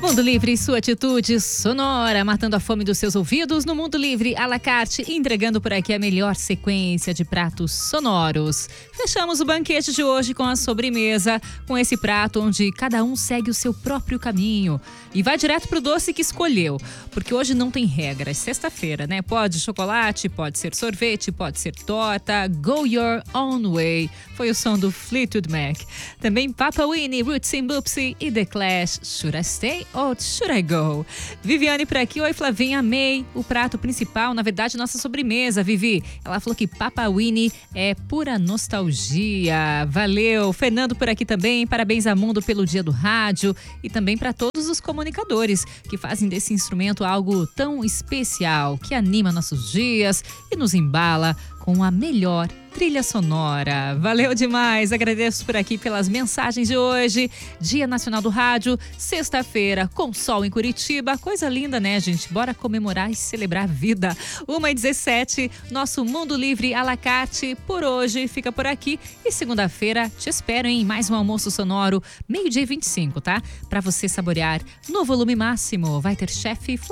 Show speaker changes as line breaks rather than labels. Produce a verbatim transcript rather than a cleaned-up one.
Mundo Livre, sua atitude sonora, matando a fome dos seus ouvidos. No Mundo Livre, à la carte, entregando por aqui a melhor sequência de pratos sonoros. Fechamos o banquete de hoje com a sobremesa, com esse prato onde cada um segue o seu próprio caminho e vai direto pro doce que escolheu, porque hoje não tem regras. Sexta-feira, né? Pode chocolate, pode ser sorvete, pode ser torta. Go your own way. Foi o som do Fleetwood Mac. Também Papa Winnie, Roots and Boopsie e The Clash, Should I Stay or Should I Go? Viviane por aqui. Oi, Flavinha, amei o prato principal, na verdade, nossa sobremesa, Vivi. Ela falou que Papa Winnie é pura nostalgia. Valeu. Fernando por aqui também. Parabéns a Mundo pelo Dia do Rádio e também para todos os comunicadores que fazem desse instrumento algo tão especial, que anima nossos dias e nos embala com a melhor trilha sonora. Valeu demais, agradeço por aqui pelas mensagens de hoje. Dia Nacional do Rádio, sexta-feira, com sol em Curitiba. Coisa linda, né, gente? Bora comemorar e celebrar a vida. uma e dezessete, nosso Mundo Livre à la carte por hoje fica por aqui. E segunda-feira te espero em mais um almoço sonoro, meio-dia e vinte e cinco, tá? Pra você saborear no volume máximo. Vai ter chefe